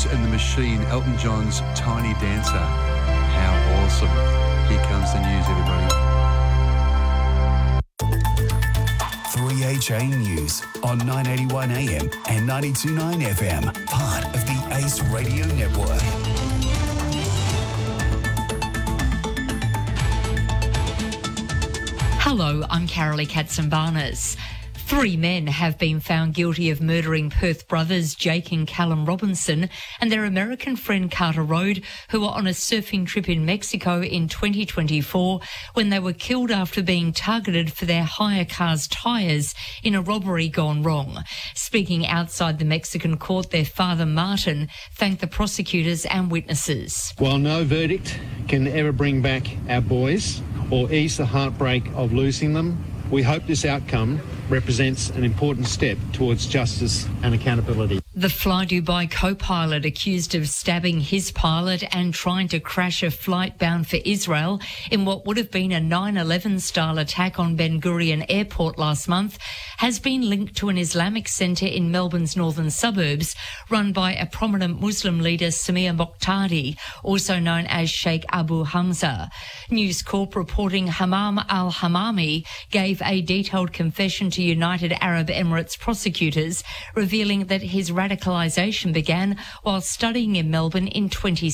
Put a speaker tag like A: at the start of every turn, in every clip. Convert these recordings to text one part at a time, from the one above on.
A: Florence and the Machine, Elton John's Tiny Dancer. How awesome. Here comes the news, everybody.
B: 3HA News on 981 AM and 92.9 FM, part of the ACE Radio Network.
C: Hello, I'm Carolee Katsambarnas. 3 men have been found guilty of murdering Perth brothers Jake and Callum Robinson and their American friend Carter Road, who were on a surfing trip in Mexico in 2024 when they were killed after being targeted for their hire car's tyres in a robbery gone wrong. Speaking outside the Mexican court, their father Martin thanked the prosecutors and witnesses.
D: While no verdict can ever bring back our boys or ease the heartbreak of losing them, we hope this outcome represents an important step towards justice and accountability.
C: The Fly Dubai co-pilot accused of stabbing his pilot and trying to crash a flight bound for Israel in what would have been a 9/11-style attack on Ben Gurion Airport last month has been linked to an Islamic centre in Melbourne's northern suburbs run by a prominent Muslim leader, Samir Mokhtadi, also known as Sheikh Abu Hamza. News Corp reporting Hammam al-Hammami gave a detailed confession to United Arab Emirates prosecutors, revealing that his radicalisation began while studying in Melbourne in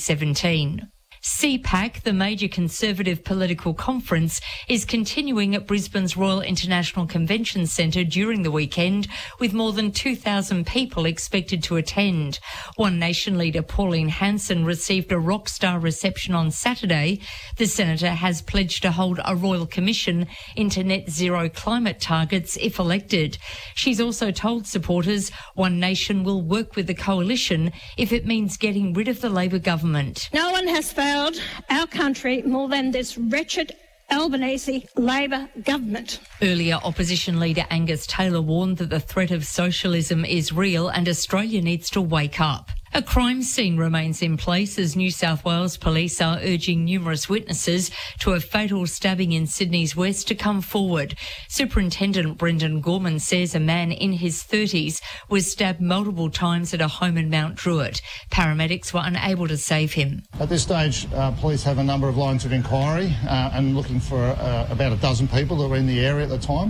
C: 2017. CPAC, the major Conservative political conference, is continuing at Brisbane's Royal International Convention Centre during the weekend, with more than 2,000 people expected to attend. One Nation leader, Pauline Hanson, received a rock-star reception on Saturday. The senator has pledged to hold a royal commission into net zero climate targets if elected. She's also told supporters One Nation will work with the coalition if it means getting rid of the Labor government.
E: No one has failed our country more than this wretched Albanese Labor government.
C: Earlier, opposition leader Angus Taylor warned that the threat of socialism is real and Australia needs to wake up. A crime scene remains in place as New South Wales police are urging numerous witnesses to a fatal stabbing in Sydney's West to come forward. Superintendent Brendan Gorman says a man in his 30s was stabbed multiple times at a home in Mount Druitt. Paramedics were unable to save him.
F: At this stage, police have a number of lines of inquiry and looking for about a dozen people that were in the area at the time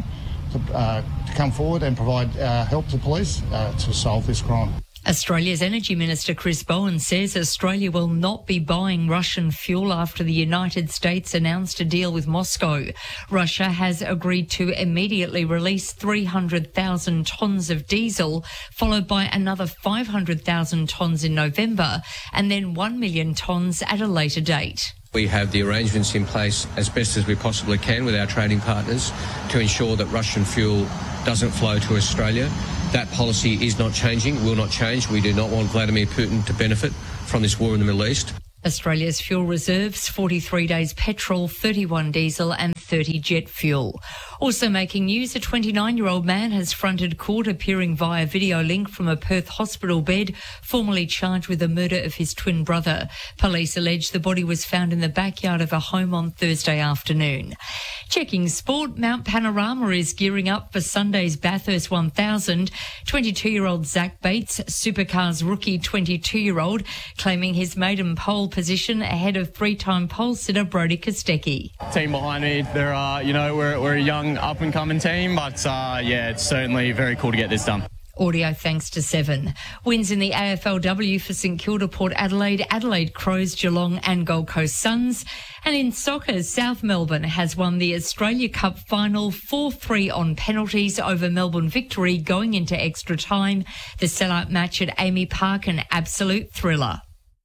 F: to come forward and provide help to police to solve this crime.
C: Australia's Energy Minister Chris Bowen says Australia will not be buying Russian fuel after the United States announced a deal with Moscow. Russia has agreed to immediately release 300,000 tonnes of diesel, followed by another 500,000 tonnes in November, and then 1 million tonnes at a later date.
G: We have the arrangements in place as best as we possibly can with our trading partners to ensure that Russian fuel doesn't flow to Australia. That policy is not changing, will not change. We do not want Vladimir Putin to benefit from this war in the Middle East.
C: Australia's fuel reserves, 43 days petrol, 31 diesel and 30 jet fuel. Also making news, a 29-year-old man has fronted court appearing via video link from a Perth hospital bed, formerly charged with the murder of his twin brother. Police allege the body was found in the backyard of a home on Thursday afternoon. Checking sport, Mount Panorama is gearing up for Sunday's Bathurst 1000. 22-year-old Zach Bates, Supercars rookie 22-year-old, claiming his maiden pole position ahead of three-time pole sitter Brodie Kostecki.
H: Team behind me, they're we're a young up-and-coming team, but it's certainly very cool to get this done.
C: Audio thanks to Seven. Wins in the AFLW for St Kilda, Port Adelaide, Adelaide Crows, Geelong and Gold Coast Suns. And in soccer, South Melbourne has won the Australia Cup final 4-3 on penalties over Melbourne Victory going into extra time. The sellout match at Amy Park, an absolute thriller.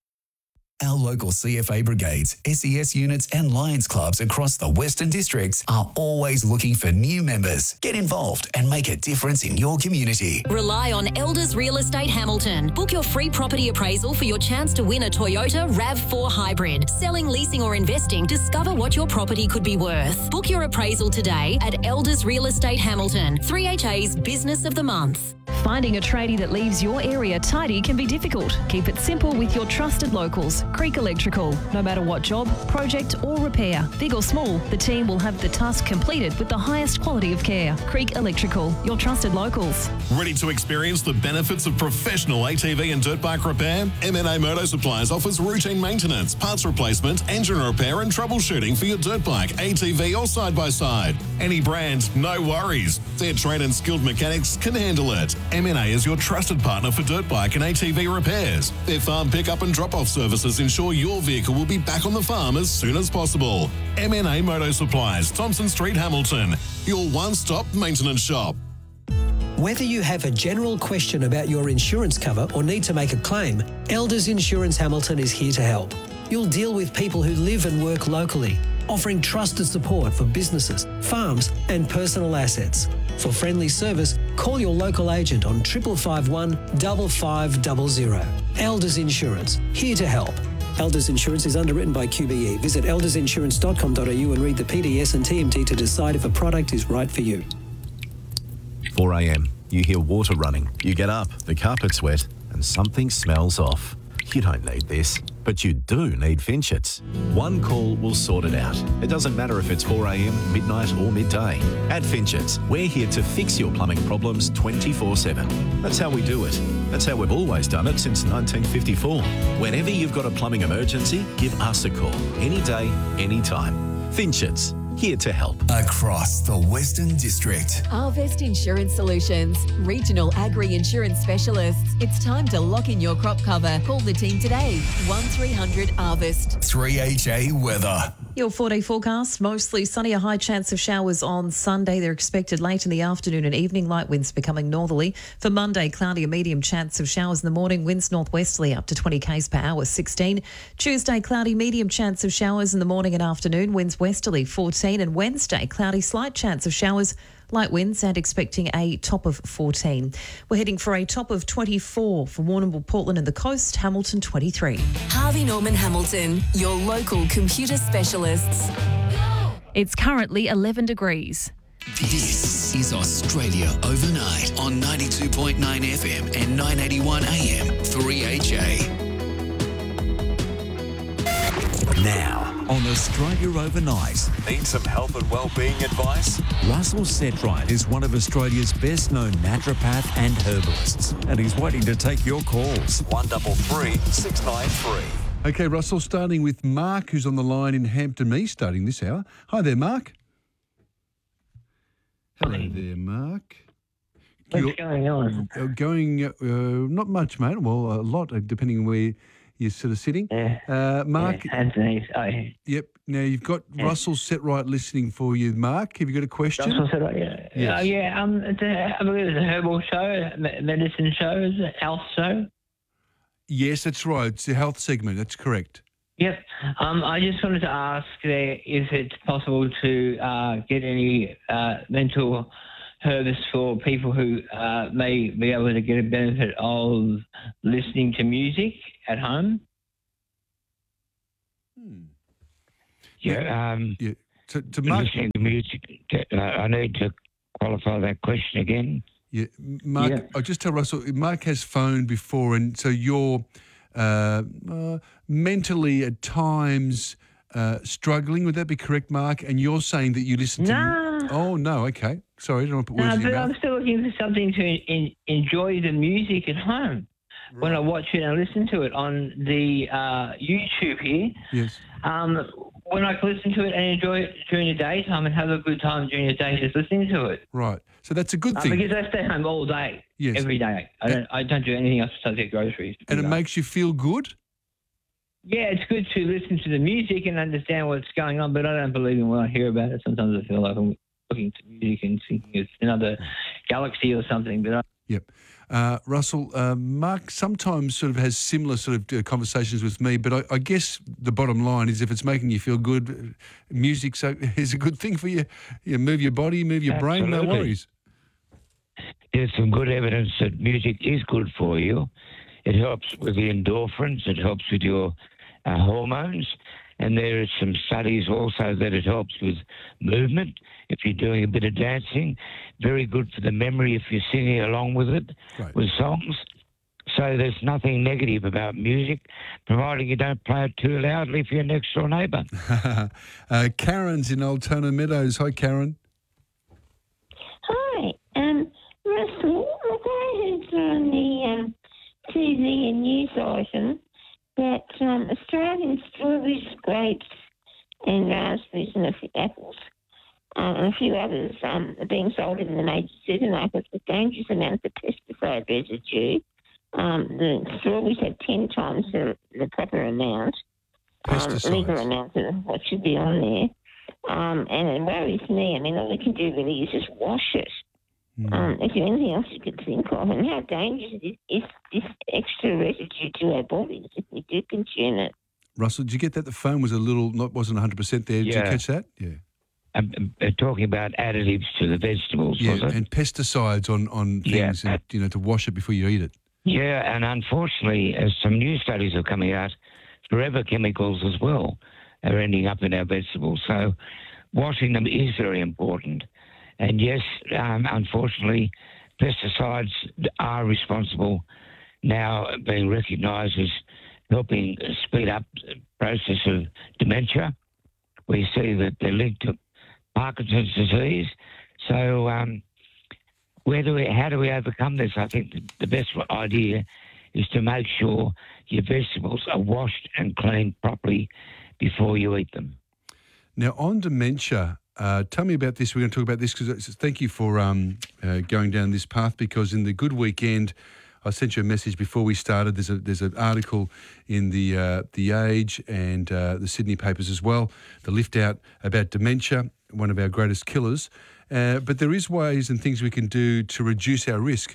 B: Our local CFA brigades, SES units and Lions clubs across the Western Districts are always looking for new members. Get involved and make a difference in your community.
I: Rely on Elders Real Estate Hamilton. Book your free property appraisal for your chance to win a Toyota RAV4 Hybrid. Selling, leasing or investing, discover what your property could be worth. Book your appraisal today at Elders Real Estate Hamilton, 3HA's Business of the Month.
J: Finding a tradie that leaves your area tidy can be difficult. Keep it simple with your trusted locals, Creek Electrical. No matter what job, project or repair, big or small, the team will have the task completed with the highest quality of care. Creek Electrical, your trusted locals.
K: Ready to experience the benefits of professional ATV and dirt bike repair? M&A Motor Supplies offers routine maintenance, parts replacement, engine repair and troubleshooting for your dirt bike, ATV or side-by-side. Any brand, no worries. Their trained and skilled mechanics can handle it. M&A is your trusted partner for dirt bike and ATV repairs. Their farm pickup and drop-off services ensure your vehicle will be back on the farm as soon as possible. M&A Motor Supplies, Thompson Street, Hamilton. Your one-stop maintenance shop.
L: Whether you have a general question about your insurance cover or need to make a claim, Elders Insurance Hamilton is here to help. You'll deal with people who live and work locally, offering trusted support for businesses, farms and personal assets. For friendly service, call your local agent on 5551 5500. Elders Insurance, here to help. Elders Insurance is underwritten by QBE. Visit eldersinsurance.com.au and read the PDS and TMT to decide if a product is right for you.
M: 4 a.m. You hear water running. You get up, the carpet's wet, and something smells off. You don't need this, but you do need Finchets. One call will sort it out. It doesn't matter if it's 4 a.m, midnight or midday. At Finchets, we're here to fix your plumbing problems 24/7. That's how we do it. That's how we've always done it since 1954. Whenever you've got a plumbing emergency, give us a call. Any day, anytime. Finchets, here to help.
B: Across the Western District.
N: Harvest Insurance Solutions, regional agri-insurance specialists. It's time to lock in your crop cover. Call the team today, 1300 Harvest.
B: 3HA weather.
O: Your 4-day forecast, mostly sunny, a high chance of showers on Sunday. They're expected late in the afternoon and evening, light winds becoming northerly. For Monday, cloudy, a medium chance of showers in the morning, winds northwesterly up to 20 k's per hour, 16. Tuesday, cloudy, medium chance of showers in the morning and afternoon, winds westerly, 14. And Wednesday, cloudy, slight chance of showers, light winds and expecting a top of 14. We're heading for a top of 24 for Warrnambool, Portland and the coast, Hamilton 23.
I: Harvey Norman Hamilton, your local computer specialists.
J: It's currently 11 degrees.
B: This is Australia Overnight on 92.9 FM and 981 AM 3HA.
P: Now, on Australia Overnight. Need some health and wellbeing advice? Russell Setright is one of Australia's best-known naturopath and herbalists, and he's waiting to take your calls. 133 693.
A: Okay, Russell, starting with Mark, who's on the line in Hampton East, starting this hour. Hi there, Mark. Hello there, Mark.
Q: What's going on?
A: Not much, mate. Well, a lot, depending on where you're sort of sitting.
Q: Yeah.
A: Mark.
Q: Yeah, Anthony's. Oh, yeah.
A: Yep. Now, you've got Russell Setright listening for you, Mark. Have you got a question?
Q: Russell Setright, yeah.
A: Yes.
Q: I believe it's a herbal show, medicine show, is it? Health show?
A: Yes, that's right. It's a health segment. That's correct.
Q: Yep. I just wanted to ask there if it's possible to get any mental herbs for people who may be able to get a benefit of listening to music at home.
R: Yeah.
A: To Mark,
R: listening to music, I need to qualify that question again.
A: Yeah, Mark,
R: Yeah.
A: I'll just tell Russell, Mark has phoned before, and so you're mentally at times struggling. Would that be correct, Mark? And you're saying that you listen to...
Q: No.
A: Oh, no, okay. Sorry, I don't want to put words in
Q: No,
A: your
Q: but
A: mouth.
Q: I'm still looking for something to enjoy the music at home. When I watch it and listen to it on the YouTube here,
A: yes.
Q: When I can listen to it and enjoy it during the daytime and have a good time during the day just listening to it.
A: Right. So that's a good thing.
Q: Because I stay home all day,
A: Yes.
Q: every day. I don't do anything else besides get groceries.
A: And it makes you feel good?
Q: Yeah, it's good to listen to the music and understand what's going on, but I don't believe in when I hear about it. Sometimes I feel like I'm looking to music and thinking it's another galaxy or something. But
A: Yep. Russell, Mark sometimes sort of has similar sort of conversations with me, but I guess the bottom line is if it's making you feel good, music is a good thing for you. You move your body, move your brain, no
R: Absolutely.
A: worries.
R: There's some good evidence that music is good for you. It helps with the endorphins. It helps with your hormones. And there are some studies also that it helps with movement if you're doing a bit of dancing. Very good for the memory if you're singing along with it, with songs. So there's nothing negative about music, providing you don't play it too loudly for your next door neighbour.
A: Karen's in Altona Meadows. Hi, Karen.
S: Hi, Russell. Look, I heard on the TV and news item that Australian strawberries, grapes, and raspberries and a few apples and a few others are being sold in the major supermarkets with dangerous amounts of pesticide residue. The strawberries have 10 times the proper amount, legal amount of what should be on there. And it worries me. I mean, all we can do really is just wash it. Is there anything else you could think of? And how dangerous is this extra residue to our bodies if we do consume it?
A: Russell, did you get that? The phone was wasn't 100% there. Did you catch that? Yeah.
R: Talking about additives to the vegetables, was it?
A: And pesticides on things, and, to wash it before you eat it.
R: Yeah, and unfortunately, as some new studies are coming out, forever chemicals as well are ending up in our vegetables. So washing them is very important. And yes, unfortunately, pesticides are responsible now, being recognised as helping speed up the process of dementia. We see that they're linked to Parkinson's disease. So how do we overcome this? I think the best idea is to make sure your vegetables are washed and cleaned properly before you eat them.
A: Now, on dementia, tell me about this. We're going to talk about this because thank you for going down this path, because in the Good Weekend, I sent you a message before we started. There's an article in the Age and the Sydney papers as well, the Lift Out, about dementia, one of our greatest killers. But there is ways and things we can do to reduce our risk.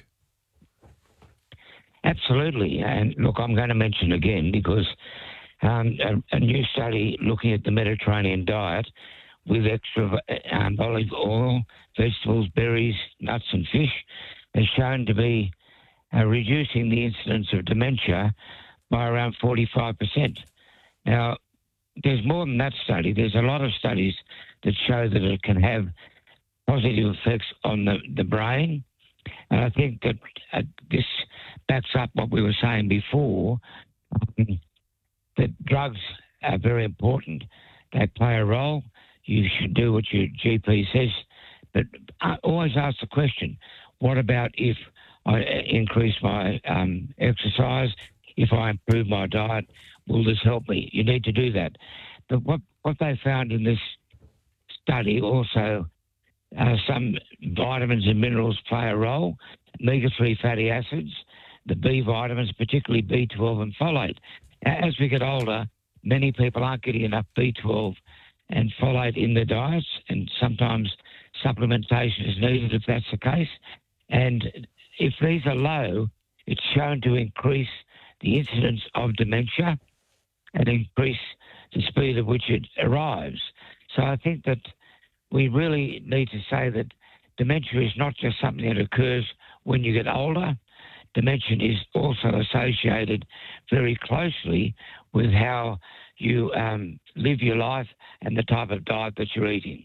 R: Absolutely. And look, I'm going to mention again because a new study looking at the Mediterranean diet with extra olive oil, vegetables, berries, nuts and fish has shown to be reducing the incidence of dementia by around 45%. Now, there's more than that study. There's a lot of studies that show that it can have positive effects on the brain. And I think that this backs up what we were saying before, that drugs are very important. They play a role. You should do what your GP says. But I always ask the question, what about if I increase my exercise, if I improve my diet, will this help me? You need to do that. But what they found in this study also, some vitamins and minerals play a role, omega-3 fatty acids, the B vitamins, particularly B12 and folate. As we get older, many people aren't getting enough B12 and folate in their diets, and sometimes supplementation is needed if that's the case. And if these are low, it's shown to increase the incidence of dementia and increase the speed at which it arrives. So I think that we really need to say that dementia is not just something that occurs when you get older. Dementia is also associated very closely with how you live your life and the type of diet that you're eating.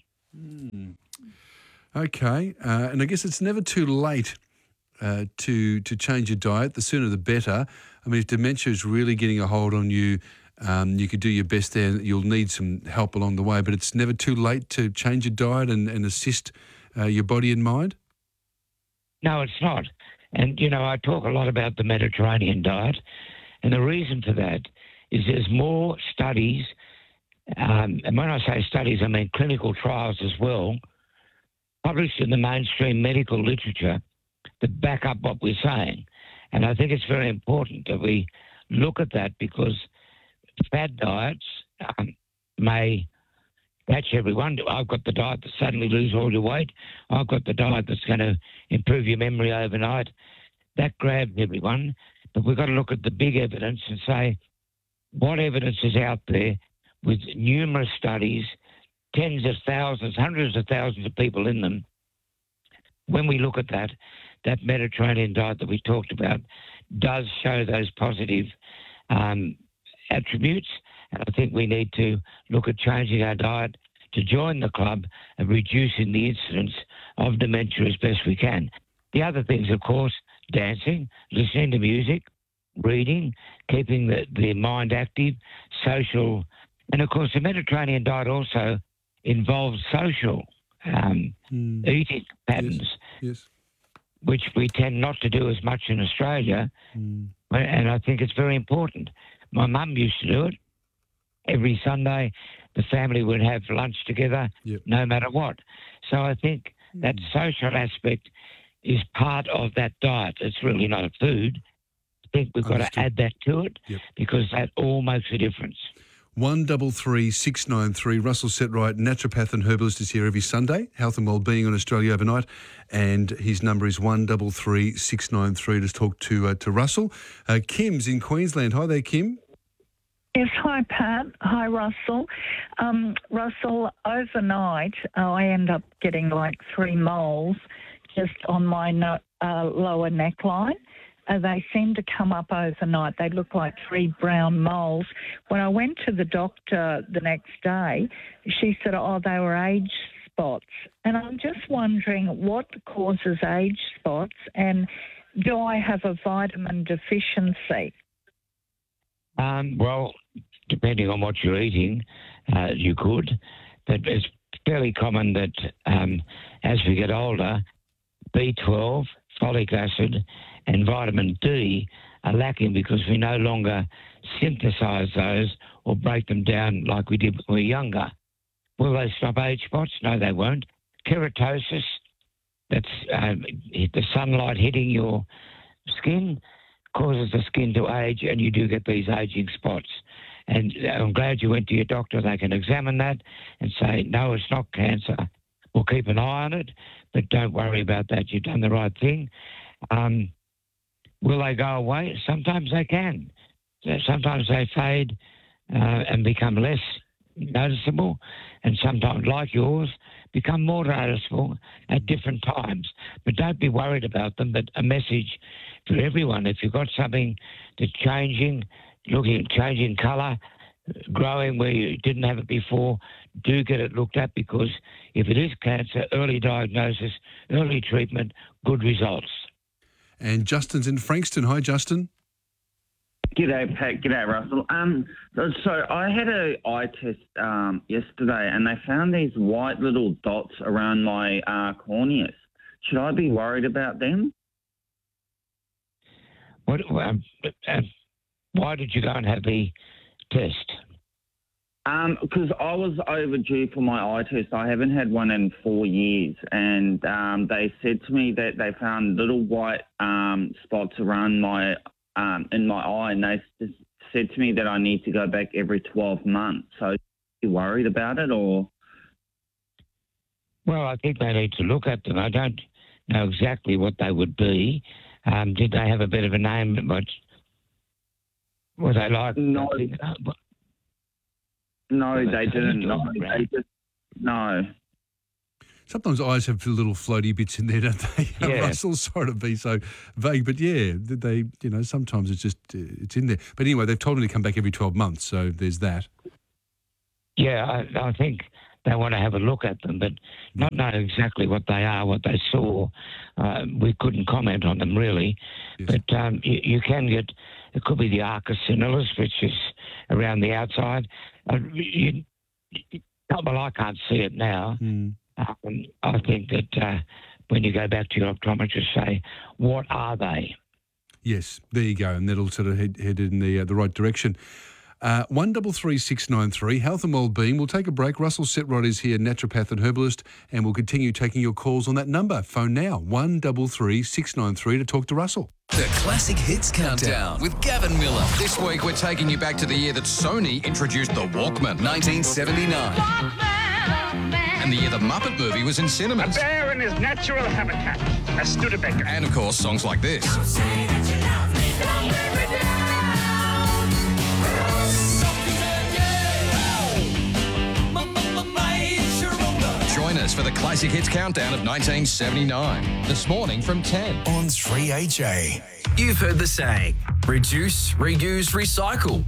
A: Okay, and I guess it's never too late to change your diet. The sooner the better. I mean, if dementia is really getting a hold on you, you could do your best there. You'll need some help along the way, but it's never too late to change your diet and assist your body and mind?
R: No, it's not. And, I talk a lot about the Mediterranean diet, and the reason for that is there's more studies, and when I say studies, I mean clinical trials as well, published in the mainstream medical literature that back up what we're saying. And I think it's very important that we look at that, because fad diets may catch everyone. I've got the diet that suddenly lose all your weight. I've got the diet that's going to improve your memory overnight. That grabs everyone. But we've got to look at the big evidence and say, what evidence is out there with numerous studies, tens of thousands, hundreds of thousands of people in them? When we look at that Mediterranean diet that we talked about does show those positive attributes, And I think we need to look at changing our diet to join the club and reducing the incidence of dementia as best we can. The other things, of course, dancing, listening to music, reading, keeping the mind active, social. And, of course, the Mediterranean diet also involves social eating patterns,
A: yes,
R: which we tend not to do as much in Australia. And I think it's very important. My mum used to do it. Every Sunday, the family would have lunch together, no matter what. So I think that social aspect is part of that diet. It's really not a food. I think we've got to add that to it because that all makes a difference.
A: 133 693. Russell Setright, naturopath and herbalist, is here every Sunday. Health and Wellbeing on Australia Overnight, and his number is 133 693 to talk to Russell. Kim's in Queensland. Hi there, Kim.
T: Yes, hi Pat. Hi Russell. Russell, overnight I end up getting like 3 moles just on my lower neckline. They seem to come up overnight. They look like 3 brown moles. When I went to the doctor the next day, she said, they were age spots. And I'm just wondering what causes age spots, and do I have a vitamin deficiency?
R: Well, depending on what you're eating, you could. But it's fairly common that as we get older, B12, folic acid and vitamin D are lacking because we no longer synthesise those or break them down like we did when we were younger. Will they stop age spots? No, they won't. Keratosis, that's the sunlight hitting your skin, causes the skin to age, and you do get these aging spots. And I'm glad you went to your doctor. They can examine that and say, no, it's not cancer. We'll keep an eye on it, but don't worry about that. You've done the right thing. Will they go away? Sometimes they can. Sometimes they fade and become less noticeable, and sometimes, like yours, become more noticeable at different times. But don't be worried about them. But a message for everyone: if you've got something that's changing, changing colour, growing where you didn't have it before, do get it looked at, because if it is cancer, early diagnosis, early treatment, good results.
A: And Justin's in Frankston. Hi, Justin.
U: G'day, Pat. G'day, Russell. So I had an eye test yesterday, and they found these white little dots around my corneas. Should I be worried about them?
R: Why did you go and have the test?
U: Because I was overdue for my eye test. I haven't had one in 4 years, and they said to me that they found little white spots around my in my eye, and they said to me that I need to go back every 12 months. So, are you worried about it, or?
R: Well, I think they need to look at them. I don't know exactly what they would be. Did they have a bit of a name? But were they like?
U: No, they didn't. No.
A: Sometimes eyes have little floaty bits in there, don't they?
R: Yeah.
A: Russell, sorry to be so vague, but yeah, they, sometimes it's just, it's in there. But anyway, they've told me to come back every 12 months, so there's that.
R: Yeah, I think they want to have a look at them, but not know exactly what they are, what they saw. We couldn't comment on them, really. Yes. But you can get, it could be the arcus senilis, which is around the outside. Well, I can't see it now. I think that when you go back to your optometrist, say, what are they?
A: Yes, there you go, and that'll sort of head in the right direction. 133 693, Health and Wellbeing. We'll take a break. Russell Setright is here, naturopath and herbalist, and we'll continue taking your calls on that number. Phone now, 133 693 to talk to Russell.
B: The Classic Hits Countdown with Gavin Miller.
V: This week we're taking you back to the year that Sony introduced the Walkman.
B: 1979.
V: And the year the Muppet movie was in cinemas.
W: A bear in his natural habitat, a Studebaker.
V: And of course, songs like this. Join us for the Classic Hits Countdown of 1979. This morning from 10.
B: On 3HA. You've heard the saying, reduce, reuse, recycle.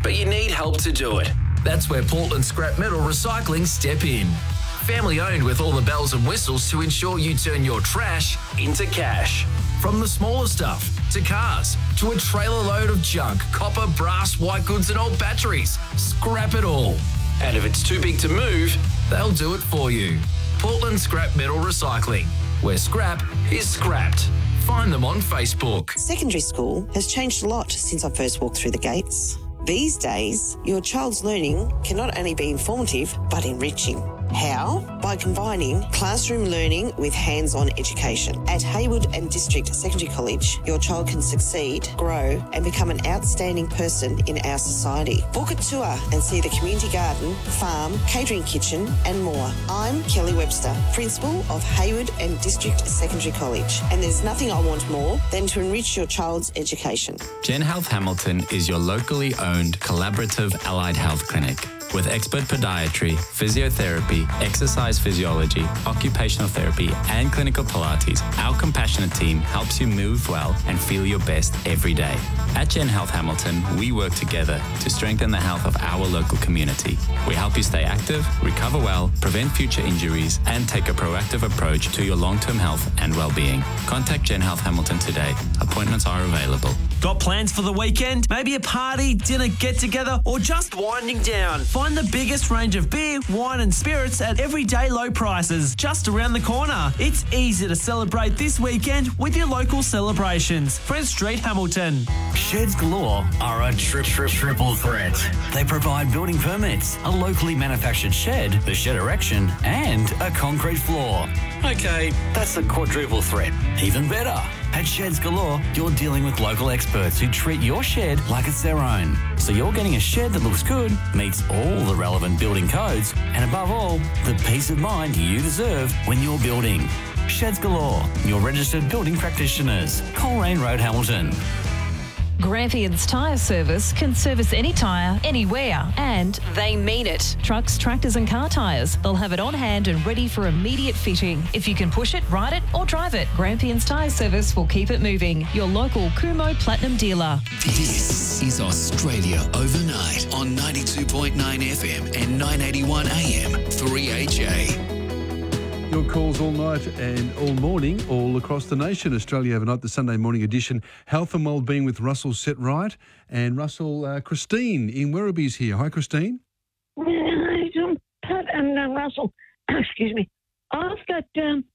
B: but you need help to do it. That's where Portland Scrap Metal Recycling step in. Family owned with all the bells and whistles to ensure you turn your trash into cash. From the smaller stuff to cars to a trailer load of junk, copper, brass, white goods and old batteries. Scrap it all. And if it's too big to move, they'll do it for you. Portland Scrap Metal Recycling, where scrap is scrapped. Find them on Facebook.
D: Secondary school has changed a lot since I first walked through the gates. These days, your child's learning can not only be informative, but enriching. How? By combining classroom learning with hands-on education. At Haywood and District Secondary College, your child can succeed, grow and become an outstanding person in our society. Book a tour and see the community garden, farm, catering kitchen and more. I'm Kelly Webster, Principal of Haywood and District Secondary College, and there's nothing I want more than to enrich your child's education.
E: Gen Health Hamilton is your locally owned collaborative allied health clinic. With expert podiatry, physiotherapy, exercise physiology, occupational therapy, and clinical Pilates, our compassionate team helps you move well and feel your best every day. At Gen Health Hamilton, we work together to strengthen the health of our local community. We help you stay active, recover well, prevent future injuries, and take a proactive approach to your long-term health and well-being. Contact Gen Health Hamilton today. Appointments are available.
F: Got plans for the weekend? Maybe a party, dinner, get-together, or just winding down? Find the biggest range of beer, wine and spirits at everyday low prices just around the corner. It's easy to celebrate this weekend with your local celebrations. Prince Street, Hamilton.
X: Sheds Galore are a triple threat. They provide building permits, a locally manufactured shed, the shed erection, and a concrete floor. Okay, that's a quadruple threat. Even better. At Sheds Galore, you're dealing with local experts who treat your shed like it's their own. So you're getting a shed that looks good, meets all the relevant building codes, and above all, the peace of mind you deserve when you're building. Sheds Galore, your registered building practitioners. Coleraine Road, Hamilton.
J: Grampians Tyre Service can service any tyre, anywhere, and they mean it. Trucks, tractors and car tyres. They'll have it on hand and ready for immediate fitting. If you can push it, ride it or drive it, Grampians Tyre Service will keep it moving. Your local Kumo Platinum dealer.
B: This is Australia Overnight on 92.9 FM and 981 AM 3HA.
A: Your calls all night and all morning, all across the nation. Australia Overnight, the Sunday morning edition. Health and Wellbeing with Russell Setright. And Russell, Christine in Werribee is here. Hi, Christine.
Y: Hi, John, Pat and Russell. Excuse me. I've got,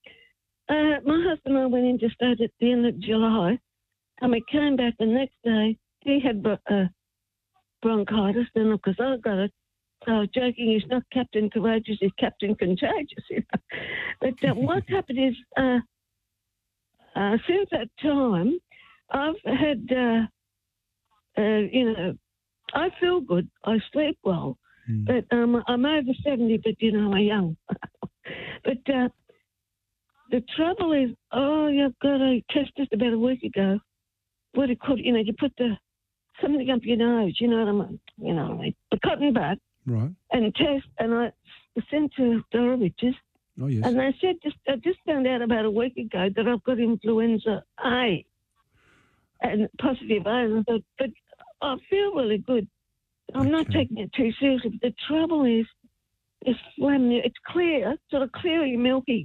Y: my husband and I went in to start at the end of July, and we came back the next day. He had bronchitis, and of course I got it. So I was joking, he's not Captain Courageous, he's Captain Contagious, you know. But what happened is, since that time, I've had, I feel good, I sleep well, but I'm over 70, but, I'm young. But the trouble is, you've got a test just about a week ago. What it could, you put something up your nose, you know what I mean, the cotton bud.
A: Right.
Y: And test, and I sent to Dorovich's.
A: Oh, yes.
Y: And they said, I just found out about a week ago that I've got influenza A, and positive A. And I thought, but I feel really good. I'm not taking it too seriously. But the trouble is, it's phlegm. It's clear, sort of cleary, milky